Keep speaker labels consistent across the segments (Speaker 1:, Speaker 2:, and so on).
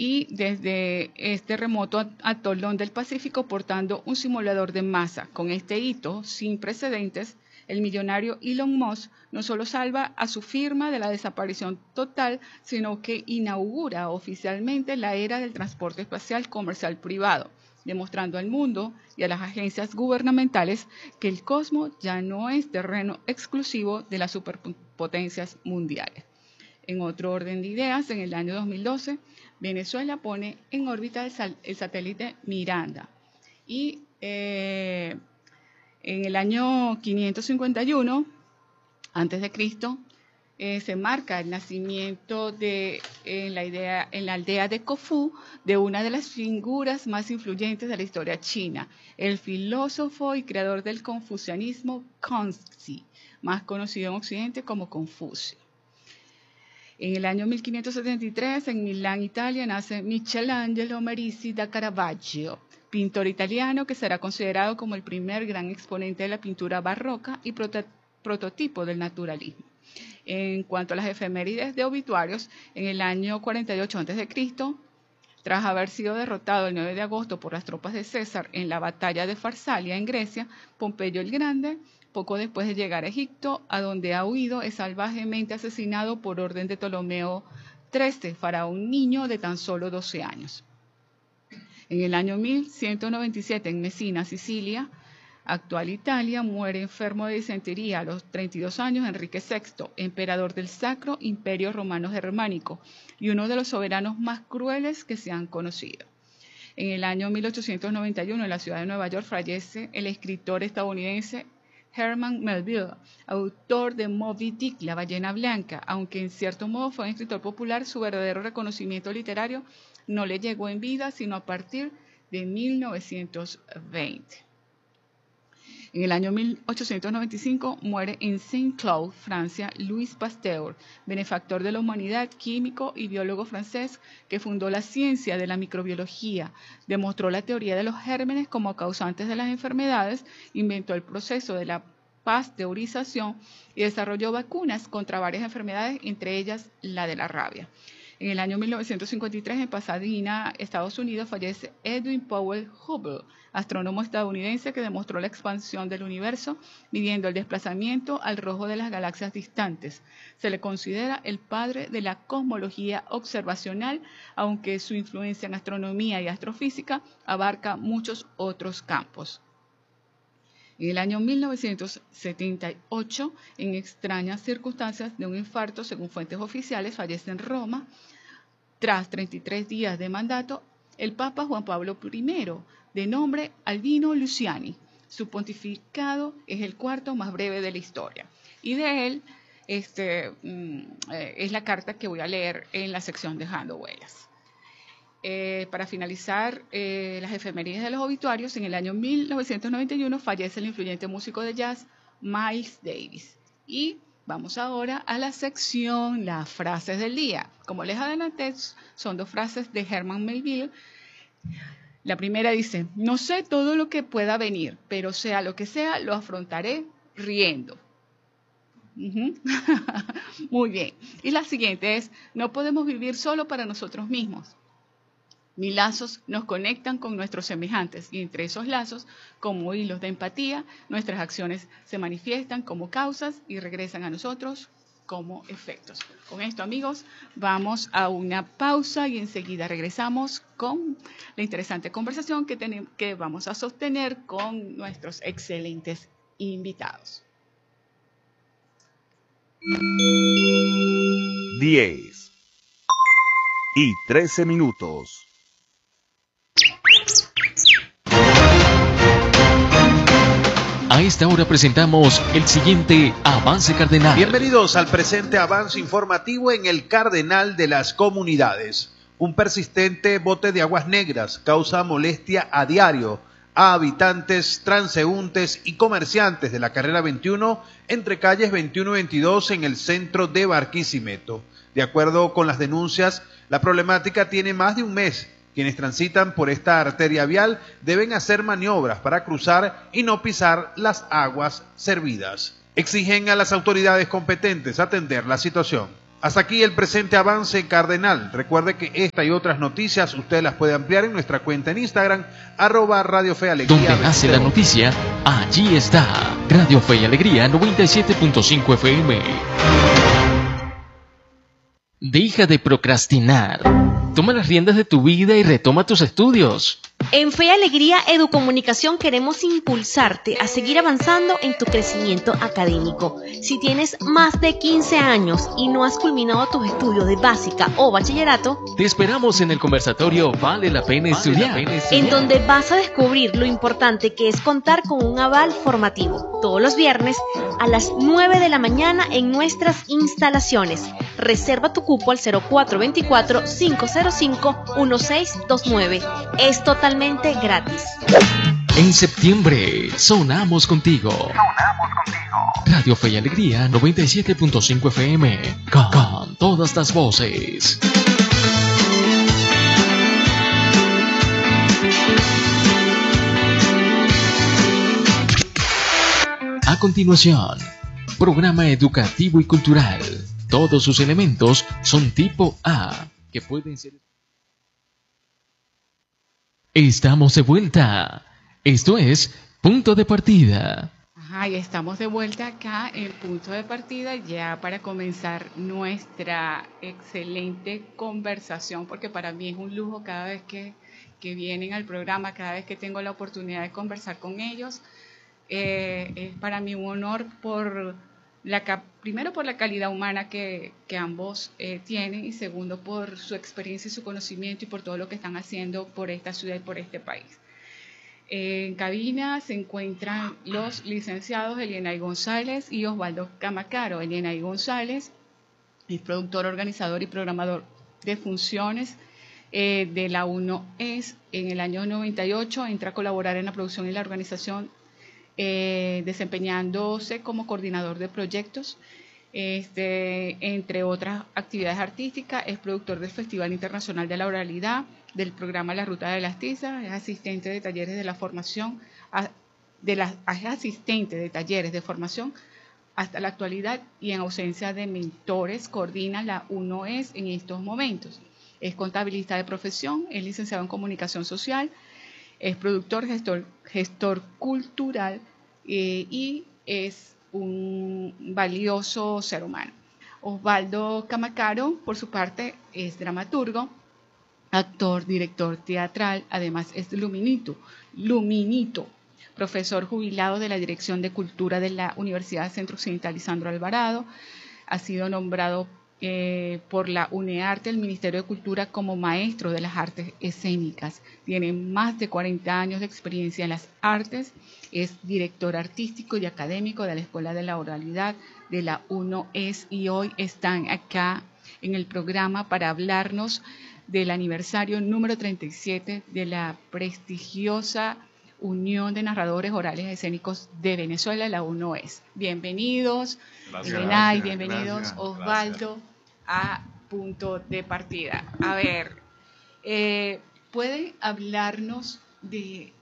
Speaker 1: y desde este remoto atolón del Pacífico portando un simulador de masa. Con este hito sin precedentes, el millonario Elon Musk no solo salva a su firma de la desaparición total, sino que inaugura oficialmente la era del transporte espacial comercial privado, demostrando al mundo y a las agencias gubernamentales que el cosmos ya no es terreno exclusivo de las superpotencias mundiales. En otro orden de ideas, en el año 2012, Venezuela pone en órbita el satélite Miranda. Y en el año 551 a.C., se marca el nacimiento en la aldea de Corfú de una de las figuras más influyentes de la historia china, el filósofo y creador del confucianismo Kongzi, más conocido en Occidente como Confucio. En el año 1573, en Milán, Italia, nace Michelangelo Merisi da Caravaggio, pintor italiano que será considerado como el primer gran exponente de la pintura barroca y prototipo del naturalismo. En cuanto a las efemérides de obituarios, en el año 48 a.C., tras haber sido derrotado el 9 de agosto por las tropas de César en la batalla de Farsalia en Grecia, Pompeyo el Grande, poco después de llegar a Egipto, a donde ha huido, es salvajemente asesinado por orden de Ptolomeo XIII, faraón niño de tan solo 12 años. En el año 1197, en Messina, Sicilia, actual Italia, muere enfermo de disentería a los 32 años Enrique VI, emperador del Sacro Imperio Romano Germánico y uno de los soberanos más crueles que se han conocido. En el año 1891, en la ciudad de Nueva York, fallece el escritor estadounidense Herman Melville, autor de Moby Dick, la ballena blanca. Aunque en cierto modo fue un escritor popular, su verdadero reconocimiento literario no le llegó en vida sino a partir de 1920. En el año 1895 muere en Saint-Cloud, Francia, Louis Pasteur, benefactor de la humanidad, químico y biólogo francés que fundó la ciencia de la microbiología, demostró la teoría de los gérmenes como causantes de las enfermedades, inventó el proceso de la pasteurización y desarrolló vacunas contra varias enfermedades, entre ellas la de la rabia. En el año 1953, en Pasadena, Estados Unidos, fallece Edwin Powell Hubble, astrónomo estadounidense que demostró la expansión del universo midiendo el desplazamiento al rojo de las galaxias distantes. Se le considera el padre de la cosmología observacional, aunque su influencia en astronomía y astrofísica abarca muchos otros campos. En el año 1978, en extrañas circunstancias de un infarto, según fuentes oficiales, fallece en Roma. Tras 33 días de mandato, el Papa Juan Pablo I, de nombre Albino Luciani. Su pontificado es el cuarto más breve de la historia. Y de él es la carta que voy a leer en la sección Dejando Huellas. Para finalizar las efemérides de los obituarios, en el año 1991 fallece el influyente músico de jazz Miles Davis. Y vamos ahora a la sección Las frases del día. Como les adelanté, son dos frases de Herman Melville. La primera dice: no sé todo lo que pueda venir, pero sea lo que sea, lo afrontaré riendo. Muy bien. Y la siguiente es: no podemos vivir solo para nosotros mismos. Mis lazos nos conectan con nuestros semejantes y entre esos lazos, como hilos de empatía, nuestras acciones se manifiestan como causas y regresan a nosotros como efectos. Con esto, amigos, vamos a una pausa y enseguida regresamos con la interesante conversación que vamos a sostener con nuestros excelentes invitados.
Speaker 2: 10:13.
Speaker 3: A esta hora presentamos el siguiente Avance Cardenal.
Speaker 4: Bienvenidos al presente avance informativo en el Cardenal de las Comunidades. Un persistente bote de aguas negras causa molestia a diario a habitantes, transeúntes y comerciantes de la carrera 21 entre calles 21 y 22 en el centro de Barquisimeto. De acuerdo con las denuncias, la problemática tiene más de un mes. Quienes transitan por esta arteria vial deben hacer maniobras para cruzar y no pisar las aguas servidas. Exigen a las autoridades competentes atender la situación. Hasta aquí el presente avance cardenal. Recuerde que esta y otras noticias usted las puede ampliar en nuestra cuenta en Instagram, @Radio Fe Alegría.
Speaker 3: Donde nace la noticia, allí está. Radio Fe y Alegría 97.5 FM. Deja de procrastinar. Toma las riendas de tu vida y retoma tus estudios.
Speaker 5: En Fe y Alegría Educomunicación queremos impulsarte a seguir avanzando en tu crecimiento académico. Si tienes más de 15 años y no has culminado tus estudios de básica o bachillerato,
Speaker 3: te esperamos en el conversatorio Vale la Pena Estudiar,
Speaker 5: en donde vas a descubrir lo importante que es contar con un aval formativo. Todos los viernes a las 9 de la mañana en nuestras instalaciones. Reserva tu cupo al 0424-505-1629. Es totalmente gratis.
Speaker 3: En septiembre, sonamos contigo. Radio Fe y Alegría 97.5 FM. Con todas las voces. A continuación, programa educativo y cultural. Todos sus elementos son tipo A, que pueden ser... Estamos de vuelta. Esto es Punto de Partida.
Speaker 1: Ajá, y estamos de vuelta acá en Punto de Partida ya para comenzar nuestra excelente conversación, porque para mí es un lujo cada vez que vienen al programa, cada vez que tengo la oportunidad de conversar con ellos. Es para mí un honor primero por la calidad humana que ambos tienen, y segundo por su experiencia y su conocimiento y por todo lo que están haciendo por esta ciudad y por este país. En cabina se encuentran los licenciados Elienay González y Osvaldo Camacaro. Elienay González es productor, organizador y programador de funciones de la UNOES. En el año 98 entra a colaborar en la producción y la organización, desempeñándose como coordinador de proyectos, entre otras actividades artísticas. Es productor del Festival Internacional de la Oralidad, del programa La Ruta de las Tizas, es asistente de talleres de la formación, es asistente de talleres de formación hasta la actualidad, y en ausencia de mentores coordina la UNOES en estos momentos. Es contabilista de profesión, es licenciado en comunicación social, es productor, gestor cultural, y es un valioso ser humano. Osvaldo Camacaro, por su parte, es dramaturgo, actor, director teatral, además es luminito, profesor jubilado de la Dirección de Cultura de la Universidad Centro Occidental Lisandro Alvarado. Ha sido nombrado por la UNEARTE, el Ministerio de Cultura, como maestro de las artes escénicas. Tiene más de 40 años de experiencia en las artes, es director artístico y académico de la Escuela de la Oralidad de la UNOES, y hoy están acá en el programa para hablarnos del aniversario número 37 de la prestigiosa Unión de Narradores Orales Escénicos de Venezuela, la UNOES. Bienvenidos, Elienay, bienvenidos, gracias, Osvaldo, gracias. A Punto de Partida. A ver, ¿pueden hablarnos de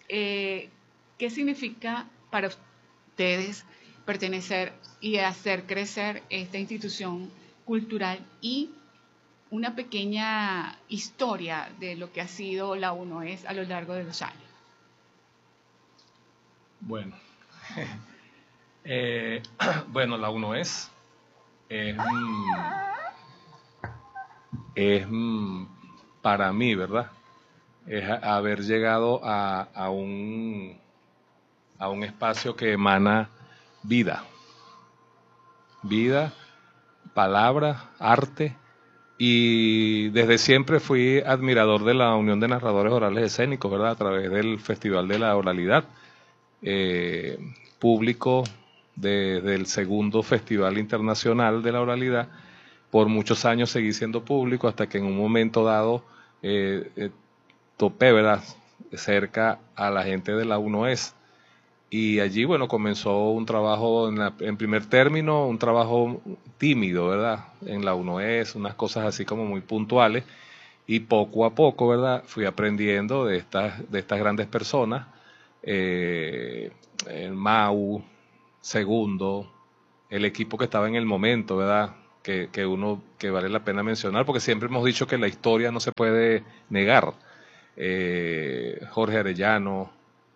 Speaker 1: qué significa para ustedes pertenecer y hacer crecer esta institución cultural, y una pequeña historia de lo que ha sido la UNOES a lo largo de los años?
Speaker 6: Bueno, la UNOES es para mí, ¿verdad? Es haber llegado a un espacio que emana vida, palabra, arte, y desde siempre fui admirador de la Unión de Narradores Orales Escénicos, ¿verdad? A través del Festival de la Oralidad, público del segundo Festival Internacional de la Oralidad. Por muchos años seguí siendo público hasta que en un momento dado topé, ¿verdad?, cerca a la gente de la UNOES. Y allí, bueno, comenzó un trabajo en primer término, un trabajo tímido, ¿verdad?, en la UNOES, unas cosas así como muy puntuales. Y poco a poco, ¿verdad?, fui aprendiendo de estas grandes personas. El MAU, Segundo, el equipo que estaba en el momento, ¿verdad?, que vale la pena mencionar, porque siempre hemos dicho que la historia no se puede negar. Jorge Arellano,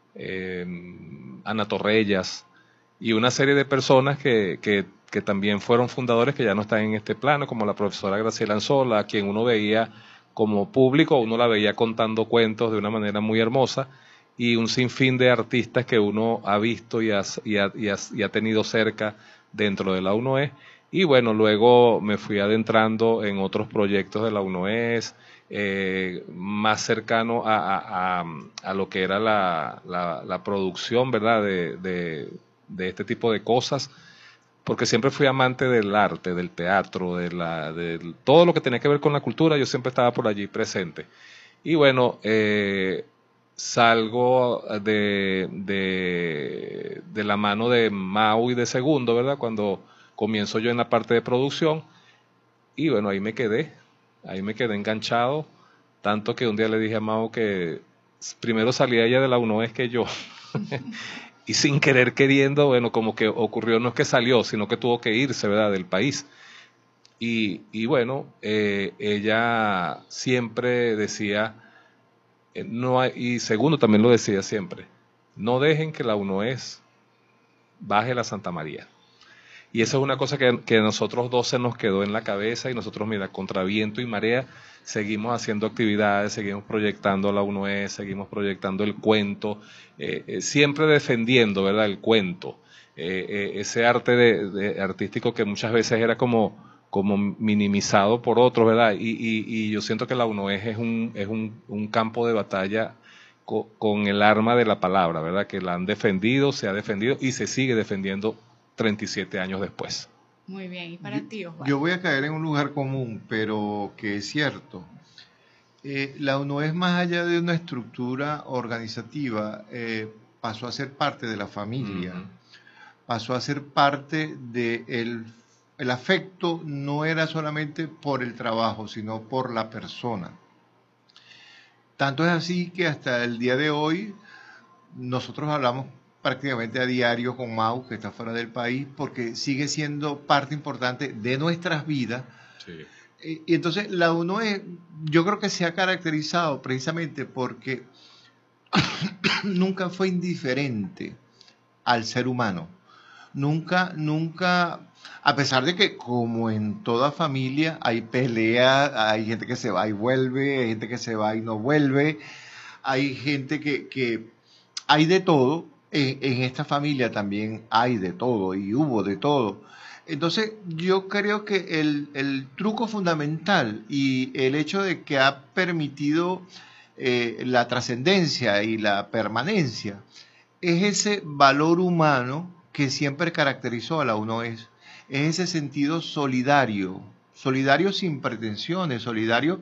Speaker 6: Ana Torrellas y una serie de personas que también fueron fundadores que ya no están en este plano, como la profesora Graciela Anzola, a quien uno veía como público, uno la veía contando cuentos de una manera muy hermosa, y un sinfín de artistas que uno ha visto y ha tenido cerca dentro de la UNOES. Y bueno, luego me fui adentrando en otros proyectos de la UNOES, más cercano a lo que era la producción, ¿verdad?, de este tipo de cosas, porque siempre fui amante del arte, del teatro, de todo lo que tenía que ver con la cultura. Yo siempre estaba por allí presente. Y bueno, salgo de la mano de Mau y de Segundo, ¿verdad?, cuando comienzo yo en la parte de producción, y bueno, ahí me quedé enganchado, tanto que un día le dije a Mau que primero salía ella de la UNOES que yo, y sin querer queriendo, bueno, como que ocurrió, no es que salió, sino que tuvo que irse, ¿verdad?, del país. Y bueno, ella siempre decía, no hay, y Segundo también lo decía siempre, no dejen que la UNOES baje la Santa María. Y eso es una cosa que a nosotros dos se nos quedó en la cabeza, y nosotros, mira, contra viento y marea, seguimos haciendo actividades, seguimos proyectando la UNOES, seguimos proyectando el cuento, siempre defendiendo, ¿verdad?, el cuento, ese arte artístico que muchas veces era como minimizado por otros, ¿verdad? Y yo siento que la UNOES es un campo de batalla con el arma de la palabra, ¿verdad?, que la han defendido, se ha defendido y se sigue defendiendo 37 años después.
Speaker 1: Muy bien, ¿y para ti, Osvaldo?
Speaker 7: Yo voy a caer en un lugar común, pero que es cierto. La UNOES, más allá de una estructura organizativa, pasó a ser parte de la familia, pasó a ser parte del el afecto, no era solamente por el trabajo, sino por la persona. Tanto es así que hasta el día de hoy nosotros hablamos prácticamente a diario con Mau, que está fuera del país, porque sigue siendo parte importante de nuestras vidas. Sí. Y entonces la UNOES, yo creo que se ha caracterizado precisamente porque nunca fue indiferente al ser humano. Nunca, a pesar de que, como en toda familia, hay peleas, hay gente que se va y vuelve, hay gente que se va y no vuelve, hay gente que hay de todo. En esta familia también hay de todo y hubo de todo. Entonces yo creo que el truco fundamental y el hecho de que ha permitido la trascendencia y la permanencia es ese valor humano que siempre caracterizó a la UNOES. Es ese sentido solidario sin pretensiones, solidario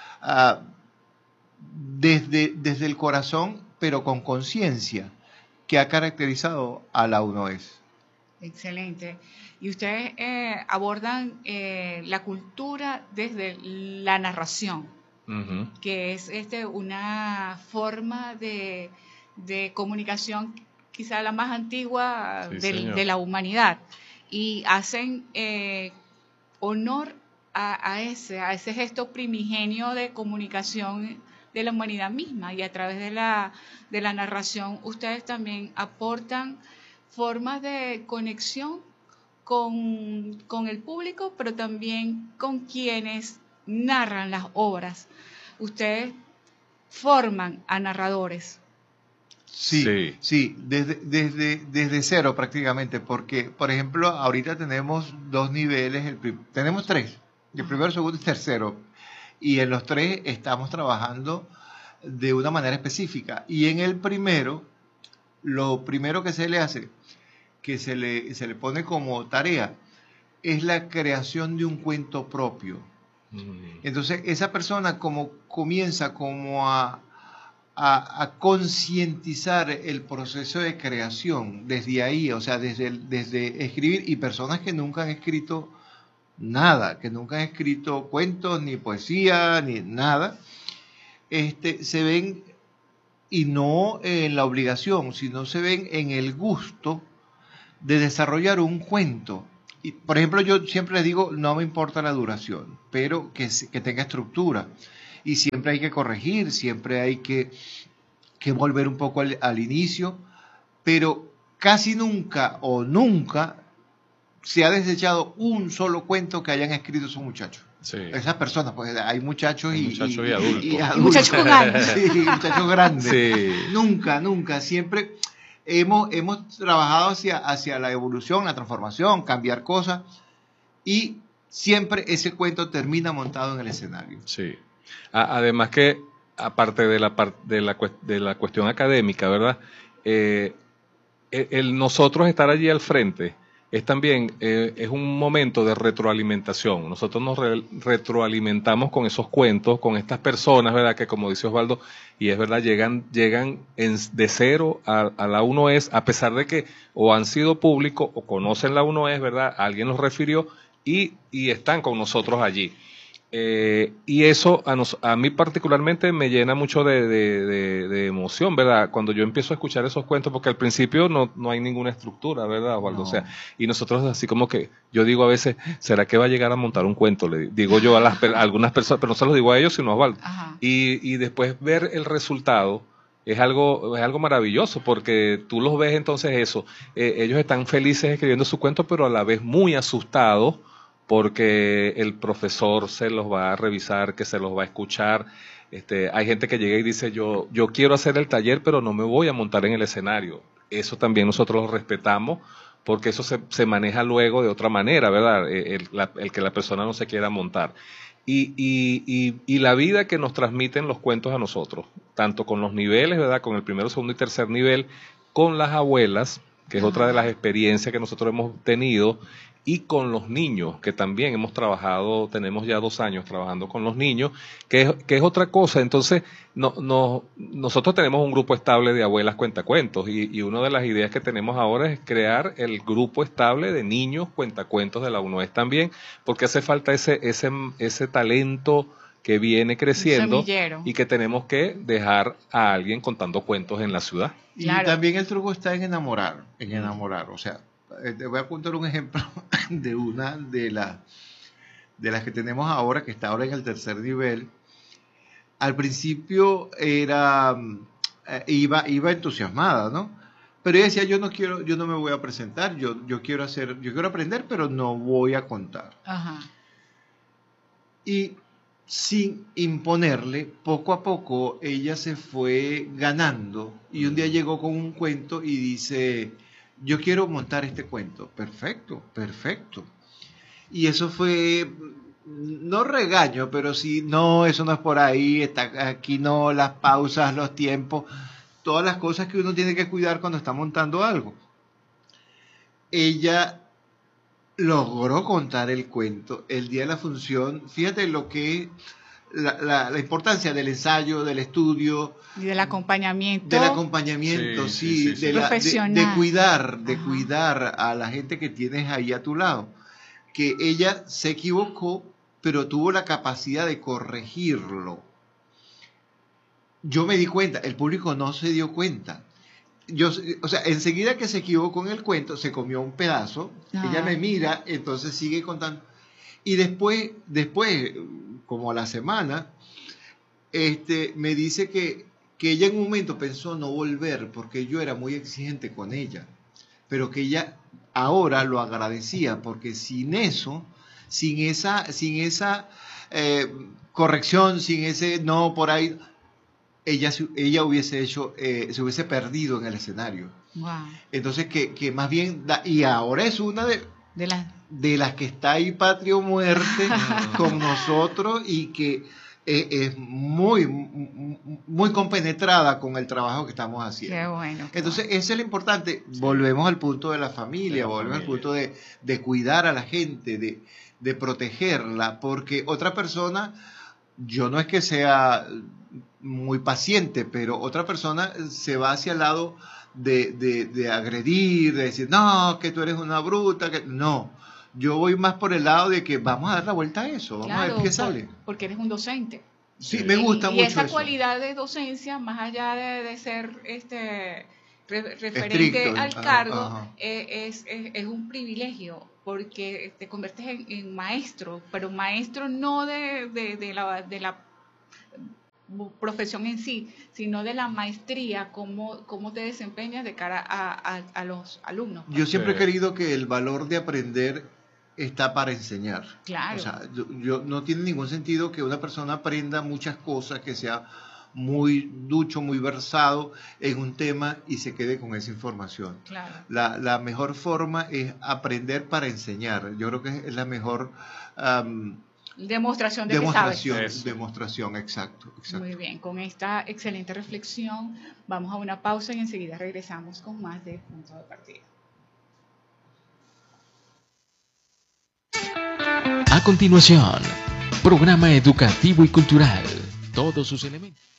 Speaker 7: desde el corazón, pero con conciencia, que ha caracterizado a la UNOES.
Speaker 1: Excelente. Y ustedes abordan la cultura desde la narración, que es una forma de comunicación quizá la más antigua de la humanidad. Y hacen honor a ese gesto primigenio de comunicación de la humanidad misma, y a través de la narración ustedes también aportan formas de conexión con el público, pero también con quienes narran las obras. Ustedes forman a narradores.
Speaker 7: Sí, desde cero prácticamente, porque, por ejemplo, ahorita tenemos 2 niveles, tenemos 3, el primero, segundo y tercero, y en los 3 estamos trabajando de una manera específica. Y en el primero, lo primero que se le hace, que se le pone como tarea, es la creación de un cuento propio. Entonces, esa persona comienza a concientizar el proceso de creación desde ahí, o sea, desde escribir, y personas que nunca han escrito nada, que nunca han escrito cuentos, ni poesía, ni nada, se ven, y no en la obligación, sino se ven en el gusto de desarrollar un cuento Y, por ejemplo, yo siempre les digo, no me importa la duración, pero que tenga estructura. Y siempre hay que corregir, siempre hay que volver un poco al inicio, pero casi nunca o nunca se ha desechado un solo cuento que hayan escrito esos muchachos.
Speaker 6: Sí.
Speaker 7: Esas personas, pues hay muchachos y
Speaker 6: adultos.
Speaker 7: y
Speaker 5: Muchachos con años.
Speaker 7: Sí, muchachos grandes.
Speaker 6: Sí.
Speaker 7: Nunca. Siempre hemos trabajado hacia la evolución, la transformación, cambiar cosas, y siempre ese cuento termina montado en el escenario.
Speaker 6: Sí. Además que, aparte de la cuestión académica, ¿verdad? El nosotros estar allí al frente es también es un momento de retroalimentación. Nosotros nos retroalimentamos con esos cuentos, con estas personas, ¿verdad? Que, como dice Osvaldo, y es verdad, llegan de cero a la UNOES, a pesar de que o han sido públicos o conocen la UNOES, ¿verdad? Alguien los refirió y están con nosotros allí. Y eso a mí particularmente me llena mucho de emoción, ¿verdad? Cuando yo empiezo a escuchar esos cuentos, porque al principio no hay ninguna estructura, ¿verdad, Osvaldo?
Speaker 7: No.
Speaker 6: O sea, y nosotros así como que, yo digo a veces, ¿será que va a llegar a montar un cuento? Le digo yo a algunas personas, pero no se los digo a ellos, sino a Osvaldo.
Speaker 1: Ajá.
Speaker 6: Y después ver el resultado es algo maravilloso, porque tú los ves entonces eso, ellos están felices escribiendo su cuento, pero a la vez muy asustados, porque el profesor se los va a revisar, que se los va a escuchar. Hay gente que llega y dice, yo quiero hacer el taller, pero no me voy a montar en el escenario. Eso también nosotros lo respetamos, porque eso se maneja luego de otra manera, ¿verdad? El que la persona no se quiera montar. Y la vida que nos transmiten los cuentos a nosotros, tanto con los niveles, ¿verdad? Con el primero, segundo y tercer nivel, con las abuelas, que es otra de las experiencias que nosotros hemos tenido, y con los niños, que también hemos trabajado, tenemos ya 2 años trabajando con los niños, que es otra cosa. Entonces, nosotros tenemos un grupo estable de abuelas cuentacuentos, y una de las ideas que tenemos ahora es crear el grupo estable de niños cuentacuentos de la UNOES también, porque hace falta ese talento que viene creciendo y que tenemos que dejar a alguien contando cuentos en la ciudad.
Speaker 7: Y
Speaker 1: Claro.
Speaker 7: también el truco está en enamorar. O sea, te voy a contar un ejemplo de una de las que tenemos ahora, que está ahora en el tercer nivel. Al principio iba entusiasmada, ¿no? Pero ella decía, yo no me voy a presentar, yo quiero aprender, pero no voy a contar.
Speaker 1: Ajá.
Speaker 7: Y sin imponerle, poco a poco ella se fue ganando, y un día llegó con un cuento y dice, yo quiero montar este cuento. Perfecto. Y eso fue, no regaño, pero sí, no, eso no es por ahí, está aquí, no, las pausas, los tiempos, todas las cosas que uno tiene que cuidar cuando está montando algo. Ella logró contar el cuento el día de la función. Fíjate lo que es la importancia del ensayo, del estudio,
Speaker 1: Y del acompañamiento.
Speaker 7: sí,
Speaker 1: Profesional.
Speaker 7: de cuidar a la gente que tienes ahí a tu lado. Que ella se equivocó, pero tuvo la capacidad de corregirlo. Yo me di cuenta, el público no se dio cuenta. O sea, enseguida que se equivocó en el cuento, se comió un pedazo, ella me mira, entonces sigue contando. Y después, como a la semana, me dice que ella en un momento pensó no volver porque yo era muy exigente con ella, pero que ella ahora lo agradecía, porque sin eso, sin esa corrección, sin ese no por ahí, ella hubiese hecho, se hubiese perdido en el escenario.
Speaker 1: Wow.
Speaker 7: Entonces que más bien, y ahora es una de las que está ahí patria o muerte con nosotros, y que es muy, muy compenetrada con el trabajo que estamos haciendo.
Speaker 1: Qué bueno.
Speaker 7: Entonces, eso es lo importante. Volvemos al punto de la familia, al punto de cuidar a la gente, de protegerla, porque otra persona, yo no es que sea muy paciente, pero otra persona se va hacia el lado de agredir, de decir, no, que tú eres una bruta, no. Yo voy más por el lado de que vamos a dar la vuelta a eso, vamos a ver qué sale.
Speaker 1: Porque eres un docente.
Speaker 7: Sí, me gusta mucho
Speaker 1: y esa
Speaker 7: eso.
Speaker 1: cualidad de docencia, más allá de ser referente
Speaker 7: estricto,
Speaker 1: al cargo,
Speaker 7: ajá.
Speaker 1: es un privilegio, porque te conviertes en maestro, pero maestro no de la profesión en sí, sino de la maestría, cómo te desempeñas de cara a los alumnos.
Speaker 7: Yo siempre he
Speaker 6: Sí.
Speaker 7: querido que el valor de aprender está para enseñar.
Speaker 1: Claro.
Speaker 7: O sea, yo no tiene ningún sentido que una persona aprenda muchas cosas, que sea muy ducho, muy versado en un tema y se quede con esa información.
Speaker 1: Claro.
Speaker 7: La mejor forma es aprender para enseñar. Yo creo que es la mejor
Speaker 1: Demostración de que sabes.
Speaker 6: Eso.
Speaker 7: demostración, exacto.
Speaker 1: Muy bien, con esta excelente reflexión vamos a una pausa y enseguida regresamos con más de Punto de Partida.
Speaker 3: A continuación, programa educativo y cultural. Todos sus elementos.